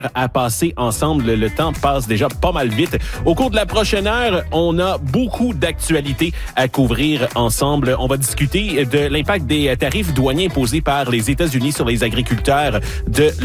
à passer ensemble. Le temps passe déjà pas mal vite. Au cours de la prochaine heure, on a beaucoup d'actualités à couvrir ensemble. On va discuter de l'impact des tarifs douaniers imposés par les États-Unis sur les agriculteurs de